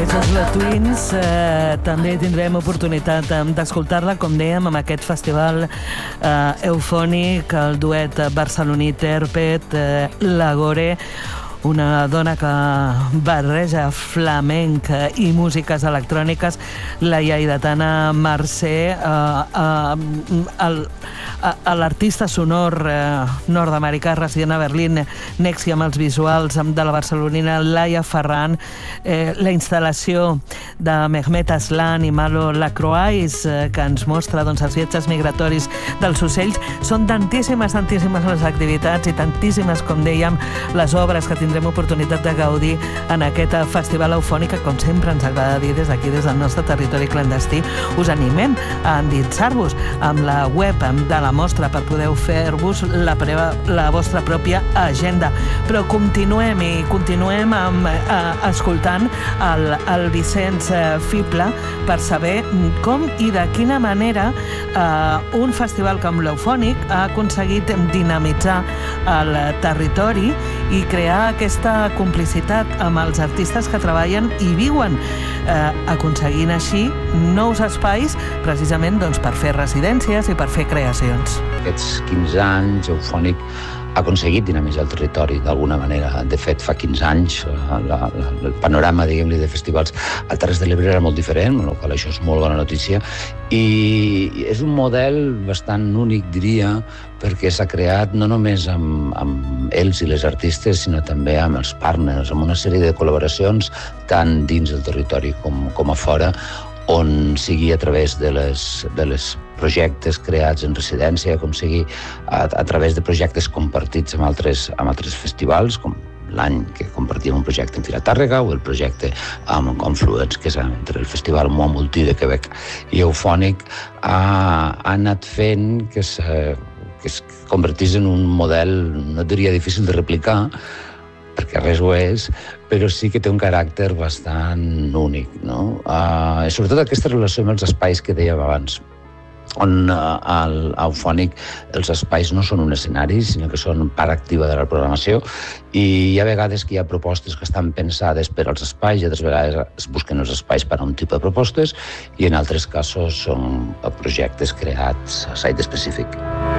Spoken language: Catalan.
Aquests són la Twins. També tindrem oportunitat d'escoltar-la, com dèiem, amb aquest festival eufònic, el duet barceloní Terpet, Lagore, una dona que barreja flamenc i músiques electròniques, la lleidatana Mercè, l'artista sonor nord-americà resident a Berlín, Nexi, amb els visuals de la barcelonina Laia Ferran, la instal·lació de Mehmet Aslan i Malo Lacroix, que ens mostra els viatges migratoris dels ocells. Són tantíssimes les activitats i tantíssimes, com dèiem, les obres que tindrem oportunitat de gaudir en aquest festival eufònic, que com sempre ens agrada dir des d'aquí, des del nostre territori clandestí. Us animem a endinsar-vos amb la web de la mostra per poder fer-vos la vostra pròpia agenda. Però continuem escoltant el Vicenç Fibla per saber com i de quina manera un festival com l'Eufònic ha aconseguit dinamitzar el territori i crear aquesta complicitat amb els artistes que treballen i viuen, aconseguint així nous espais precisament per fer residències i per fer creacions. Aquests 15 anys, Eufònic ha aconseguit dinamitzar el territori d'alguna manera. De fet, fa 15 anys el panorama, diguem-li, de festivals a Terres de l'Ebre era molt diferent, amb la qual això és molt bona notícia, i és un model bastant únic, diria, perquè s'ha creat no només amb ells i les artistes, sinó també amb els partners, amb una sèrie de col·laboracions tant dins del territori com a fora, on sigui a través de les projectes creats en residència, com sigui a través de projectes compartits amb altres festivals, com l'any que compartíem un projecte en Fira Tàrrega o el projecte amb Confluence, que és entre el Festival Moi Multi de Quebec i Eufònic, ha anat fent que es convertís en un model, no diria difícil de replicar, perquè res ho és, però sí que té un caràcter bastant únic, no? Sobretot aquesta relació amb els espais que dèiem abans, on al Eufònic els espais no són un escenari, sinó que són part activa de la programació, i hi ha vegades que hi ha propostes que estan pensades per als espais i altres vegades es busquen els espais per a un tipus de propostes, i en altres casos són projectes creats a site específic.